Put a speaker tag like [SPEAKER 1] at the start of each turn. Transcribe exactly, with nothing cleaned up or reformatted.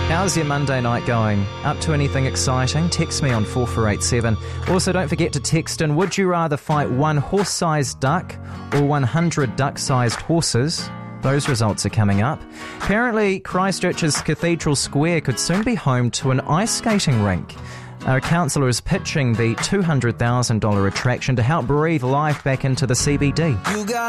[SPEAKER 1] How's your Monday night going? Up to anything exciting? Text me on four four eight seven. Also, don't forget to text in, would you rather fight one horse-sized duck or one hundred duck-sized horses? Those results are coming up. Apparently, Christchurch's Cathedral Square could soon be home to an ice skating rink. Our councillor is pitching the two hundred thousand dollars attraction to help breathe life back into the C B D. You got